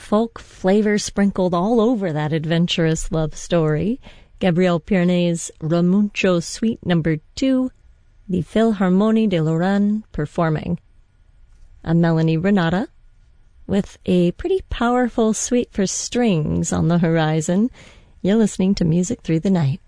folk flavor sprinkled all over that adventurous love story. Gabriel Piernet's Ramuncho Suite No. 2, the Philharmonie de Lorraine performing. I'm Melanie Renata, with a pretty powerful suite for strings on the horizon. You're listening to Music Through the Night.